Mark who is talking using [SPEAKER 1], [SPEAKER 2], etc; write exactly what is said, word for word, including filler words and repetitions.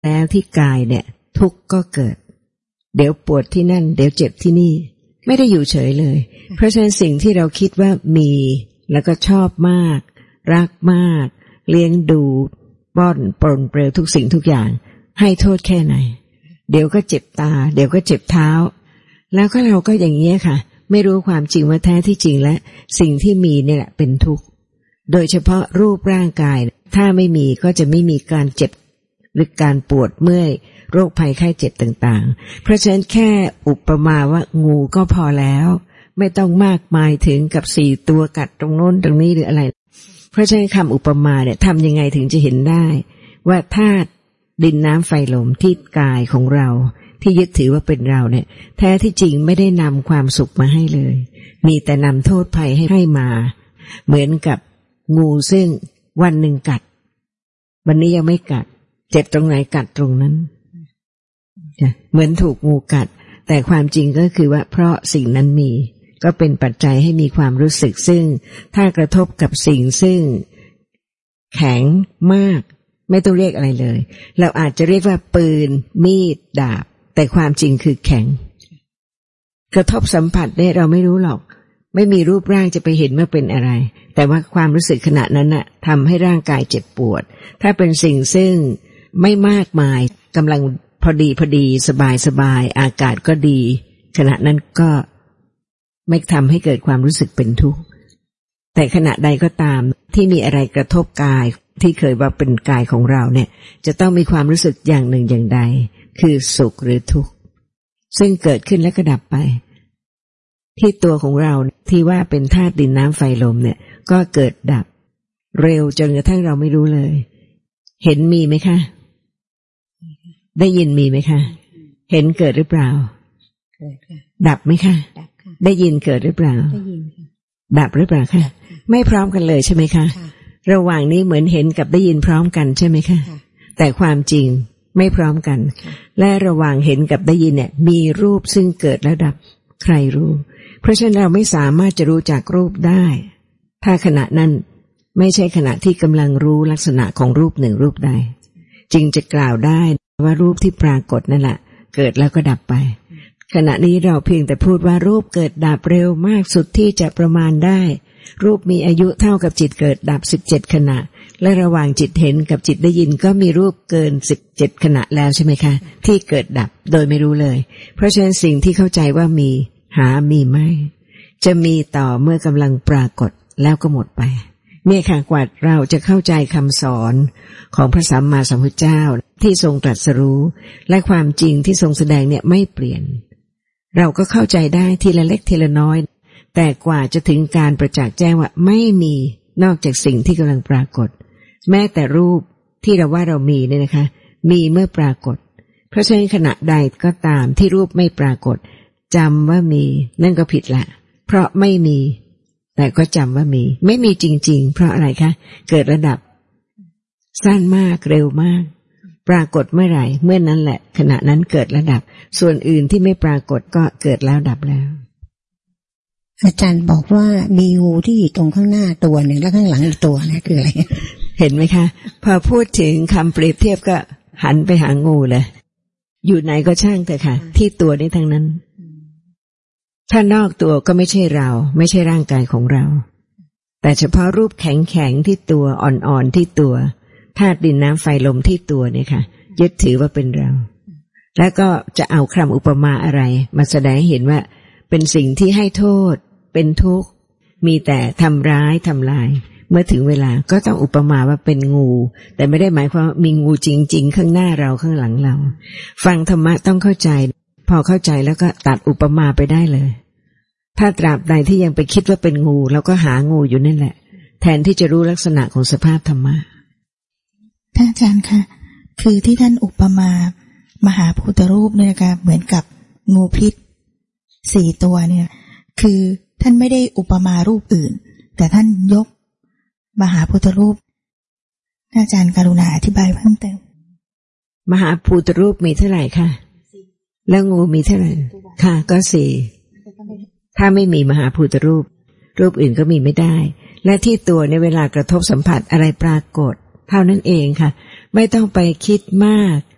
[SPEAKER 1] แล้วที่กายเนี่ยทุกข์ก็เกิดเดี๋ยวปวดที่นั่นเดี๋ยวเจ็บที่นี่ไม่ได้อยู่เฉยเลยเพราะฉะนั้นสิ่งที่เราคิดว่ามีแล้วก็ชอบมากรักมากเลี้ยงดูป้อนปรนเปรทุกสิ่งทุกอย่างให้โทษแค่ไหนเดี๋ยวก็เจ็บตาเดี๋ยวก็เจ็บเท้าแล้วก็เราก็อย่างนี้ค่ะไม่รู้ความจริงว่าแท้ที่จริงและสิ่งที่มีนี่แหละเป็นทุกข์โดยเฉพาะรูปร่างกายถ้าไม่มีก็จะไม่มีการเจ็บหรือการปวดเมื่อยโรคภัยไข้เจ็บต่างๆเพราะฉะนั้นแค่อุปมาว่างูก็พอแล้วไม่ต้องมากมายถึงกับสี่ตัวกัดตรงโน้นตรงนี้หรืออะไรเพราะฉะนั้นคำอุปมาเนี่ยทำยังไงถึงจะเห็นได้ว่าธาตุดินน้ำไฟลมที่กายของเราที่ยึดถือว่าเป็นเราเนี่ยแท้ที่จริงไม่ได้นำความสุขมาให้เลยมีแต่นำโทษภัยให้ให้มาเหมือนกับงูซึ่งวันหนึ่งกัดวันนี้ยังไม่กัดเจ็บตรงไหนกัดตรงนั้นเหมือนถูกงูกัดแต่ความจริงก็คือว่าเพราะสิ่งนั้นมีก็เป็นปัจจัยให้มีความรู้สึกซึ่งถ้ากระทบกับสิ่งซึ่งแข็งมากไม่ต้องเรียกอะไรเลยเราอาจจะเรียกว่าปืนมีดดาบแต่ความจริงคือแข็งกระทบสัมผัสเนี่ยเราไม่รู้หรอกไม่มีรูปร่างจะไปเห็นว่าเป็นอะไรแต่ว่าความรู้สึกขณะนั้นน่ะทำให้ร่างกายเจ็บปวดถ้าเป็นสิ่งซึ่งไม่มากมายกำลังพอดีพอดีสบายสบายอากาศก็ดีขณะนั้นก็ไม่ทำให้เกิดความรู้สึกเป็นทุกข์แต่ขณะใดก็ตามที่มีอะไรกระทบกายที่เคยว่าเป็นกายของเราเนี่ยจะต้องมีความรู้สึกอย่างหนึ่งอย่างใดคือสุขหรือทุกข์ซึ่งเกิดขึ้นแล้วก็ดับไปที่ตัวของเราที่ว่าเป็นธาตุดินน้ำไฟลมเนี่ยก็เกิดดับเร็วจนกระทั่งเราไม่รู้เลยเห็นมีไหมคะได้ยินมีไหมคะเห็นเกิดหรือเปล่าเกิดค่ะดับไหมคะดับค่ะได้ยินเกิดหรือเปล่าได้ยินค่ะดับหรือเปล่าคะไม่พร้อมกันเลยใช่ไหมคะระหว่างนี้เหมือนเห็นกับได้ยินพร้อมกันใช่ไหมคะแต่ความจริงไม่พร้อมกันและระหว่างเห็นกับได้ยินเนี่ยมีรูปซึ่งเกิดแล้วดับใครรู้เพราะฉะนั้นเราไม่สามารถจะรู้จักรูปได้ถ้าขณะนั้นไม่ใช่ขณะที่กำลังรู้ลักษณะของรูปหนึ่งรูปใดจึงจะกล่าวได้ว่ารูปที่ปรากฏนั่นแหละเกิดแล้วก็ดับไปขณะนี้เราเพียงแต่พูดว่ารูปเกิดดับเร็วมากสุดที่จะประมาณได้รูปมีอายุเท่ากับจิตเกิดดับสิบเจ็ดขณะและระหว่างจิตเห็นกับจิตได้ยินก็มีรูปเกินสิบเจ็ดขณะแล้วใช่ไหมคะที่เกิดดับโดยไม่รู้เลยเพราะฉะนั้นสิ่งที่เข้าใจว่ามีหามีไม่จะมีต่อเมื่อกำลังปรากฏแล้วก็หมดไปเนี่ยค่ะกว่าเราจะเข้าใจคำสอนของพระสัมมาสัมพุทธเจ้าที่ทรงตรัสรู้และความจริงที่ทรงแสดงเนี่ยไม่เปลี่ยนเราก็เข้าใจได้ทีละเล็กทีละน้อยแต่กว่าจะถึงการประจักษ์แจ้งว่าไม่มีนอกจากสิ่งที่กำลังปรากฏแม้แต่รูปที่เราว่าเรามีเนี่ยนะคะมีเมื่อปรากฏเพราะฉะนั้นขณะใดก็ตามที่รูปไม่ปรากฏจำว่ามีนั่นก็ผิดละเพราะไม่มีแต่ก็จำว่ามีไม่มีจริงๆเพราะอะไรคะเกิดระดับสั้นมากเร็วมากปรากฏเมื่อไหร่เมื่อนั้นแหละขณะนั้นเกิดระดับส่วนอื่นที่ไม่ปรากฏก็เกิดแล้วดับแล้ว
[SPEAKER 2] อาจารย์บอกว่ามีงูที่อยู่ตรงข้างหน้าตัวหนึ่งแล้วข้างหลังอีกตัวนะคืออะไร
[SPEAKER 1] เห็นไหมคะพอพูดถึงคำเปรียบเทียบก็หันไปหางูเลยอยู่ไหนก็ช่างเถอะค่ะที่ตัวนี้ทั้งนั้นถ้านอกตัวก็ไม่ใช่เราไม่ใช่ร่างกายของเราแต่เฉพาะรูปแข็งๆที่ตัวอ่อนๆที่ตัวธาตุดินน้ำไฟลมที่ตัวเนี่ยค่ะยึดถือว่าเป็นเราแล้วก็จะเอาคำอุปมาอะไรมาแสดงให้เห็นว่าเป็นสิ่งที่ให้โทษเป็นทุกข์มีแต่ทำร้ายทำลายเมื่อถึงเวลาก็ต้องอุปมาว่าเป็นงูแต่ไม่ได้หมายความว่ามีงูจริงๆข้างหน้าเราข้างหลังเราฟังธรรมะต้องเข้าใจพอเข้าใจแล้วก็ตัดอุปมาไปได้เลยถ้าตราบใดที่ยังไปคิดว่าเป็นงูเราก็หางูอยู่นั่นแหละแทนที่จะรู้ลักษณะของสภาพธรรมะ
[SPEAKER 3] ท่านอาจารย์คะคือที่ท่านอุปมามหาพุทธรูปเนี่ยนะคะเหมือนกับงูพิษสี่ตัวเนี่ยคือท่านไม่ได้อุปมารูปอื่นแต่ท่านยกมหาพุทธรูปท่านอาจารย์กรุณาอธิบายเพิ่มเติม
[SPEAKER 1] มหาพุทธรูปมีเท่าไหร่คะแล้วงูมีเท่าไหร่ค่ะก็สี่ถ้าไม่มีมหาพุทธรูปรูปอื่นก็มีไม่ได้และที่ตัวในเวลากระทบสัมผัสอะไรปรากฏเท่านั้นเองค่ะไม่ต้องไปคิดมาก